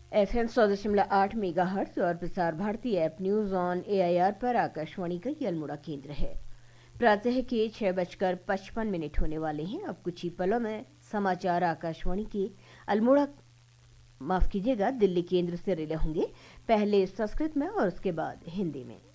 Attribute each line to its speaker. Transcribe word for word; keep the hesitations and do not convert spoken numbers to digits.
Speaker 1: F M सौ दशमलव आठ मेगा हर्ट्ज और Prasar Bharati app news on A I R पर आकाशवाणी का ये अल्मोड़ा केंद्र है। प्रातः के छह बजकर पचपन मिनट होने वाले हैं। अब कुछ ही पलों में समाचार आकाशवाणी के अल्मोड़ा माफ कीजिएगा दिल्ली केंद्र से रिले होंगे, पहले संस्कृत में और उसके बाद हिंदी में।